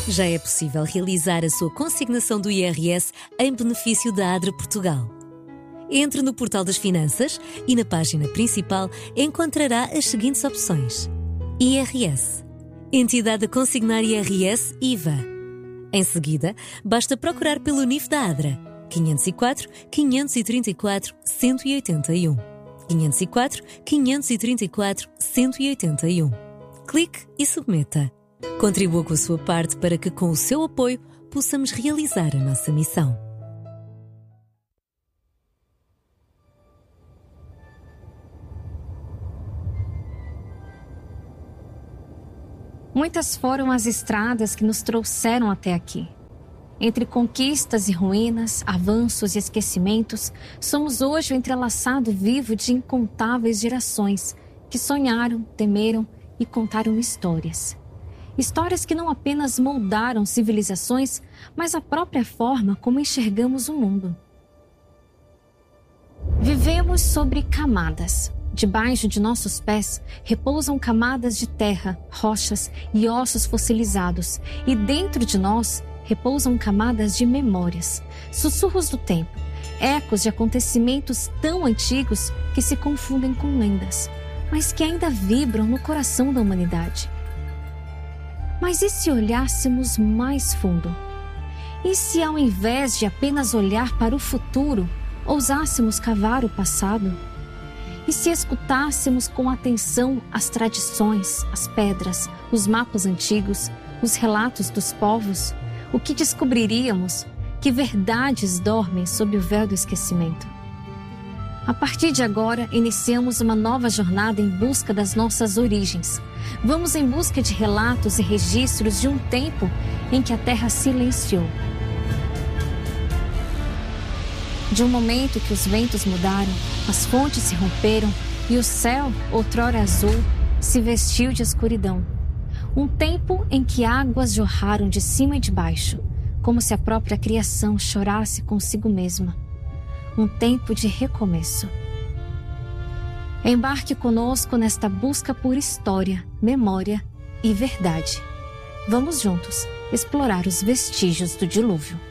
Já é possível realizar a sua consignação do IRS em benefício da ADRA Portugal. Entre no portal das finanças e na página principal encontrará as seguintes opções: IRS, entidade a consignar IRS IVA. Em seguida, basta procurar pelo NIF da ADRA 504 534 181. 504 534 181. Clique e submeta. Contribua com a sua parte para que, com o seu apoio, possamos realizar a nossa missão. Muitas foram as estradas que nos trouxeram até aqui. Entre conquistas e ruínas, avanços e esquecimentos, somos hoje o entrelaçado vivo de incontáveis gerações que sonharam, temeram e contaram histórias. Histórias que não apenas moldaram civilizações, mas a própria forma como enxergamos o mundo. Vivemos sobre camadas. Debaixo de nossos pés repousam camadas de terra, rochas e ossos fossilizados, e dentro de nós repousam camadas de memórias, sussurros do tempo, ecos de acontecimentos tão antigos que se confundem com lendas, mas que ainda vibram no coração da humanidade. Mas e se olhássemos mais fundo? E se, ao invés de apenas olhar para o futuro, ousássemos cavar o passado? E se escutássemos com atenção as tradições, as pedras, os mapas antigos, os relatos dos povos, o que descobriríamos? Que verdades dormem sob o véu do esquecimento? A partir de agora, iniciamos uma nova jornada em busca das nossas origens. Vamos em busca de relatos e registros de um tempo em que a Terra silenciou. De um momento que os ventos mudaram, as fontes se romperam e o céu, outrora azul, se vestiu de escuridão. Um tempo em que águas jorraram de cima e de baixo, como se a própria criação chorasse consigo mesma. Um tempo de recomeço. Embarque conosco nesta busca por história, memória e verdade. Vamos juntos explorar os vestígios do dilúvio.